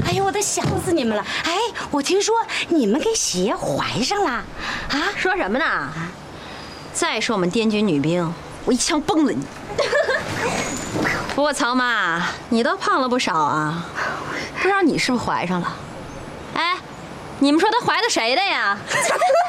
哎呦，我都想死你们了！哎，我听说你们给喜爷怀上了，啊？ 说什么呢？再说我们滇军女兵，我一枪崩了你！不过曹妈，你倒胖了不少啊，不知道你是不是怀上了？哎，你们说她怀的谁的呀？